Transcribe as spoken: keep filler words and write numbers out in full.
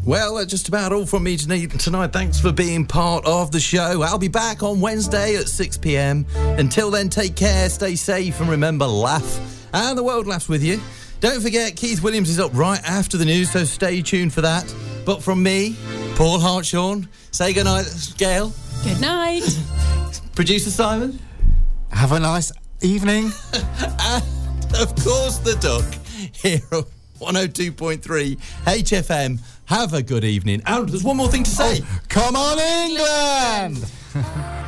Well, that's just about all from me tonight. Thanks for being part of the show. I'll be back on Wednesday at six p.m. Until then, take care, stay safe, and remember, laugh. And the world laughs with you. Don't forget, Keith Williams is up right after the news, so stay tuned for that. But from me, Paul Hartshorn, say goodnight, Gail. Good night. Producer Simon. Have a nice evening. And, of course, the Duck here at one oh two point three H F M. Have a good evening. And there's one more thing to say. Oh, come on, England!